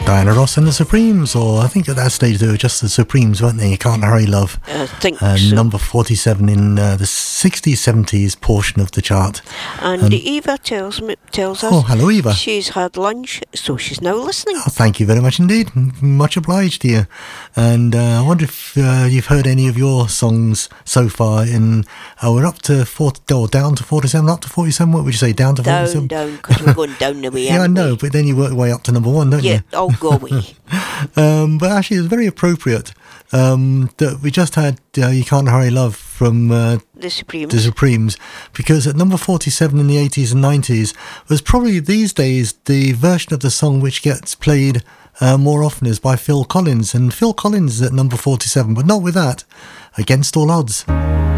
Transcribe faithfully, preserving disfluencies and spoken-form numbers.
Diana Ross and the Supremes, or I think at that stage they were just the Supremes, weren't they? You Can't Hurry Love. I think uh, so. Number forty-seven in uh, the sixties, seventies portion of the chart. And, And- Eva tells me, tells us Oh, hello, Eva. she's had lunch, so she's now listening. Oh, thank you very much indeed. M- Much obliged to you. And uh, I wonder if uh, you've heard any of your songs so far. In uh, we're up to forty, or down to forty-seven, up to forty-seven. What would you say? Down to Down, forty-seven. down, because we're going down the way. Yeah, I aren't know, we? but then you work your way up to number one, don't Yeah, you? I'll go away. Um, but actually, it's very appropriate um, that we just had uh, You Can't Hurry Love from uh, The Supremes. the Supremes, because at number forty-seven in the eighties and nineties was probably these days the version of the song which gets played uh, more often is by Phil Collins. And Phil Collins is at number forty-seven, but not with that, Against All Odds.